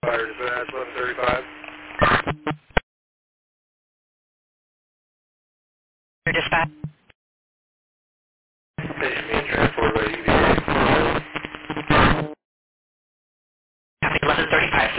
Fire dispatch 1135. Dispatch. Patient being transported by EVA. Copy 1135.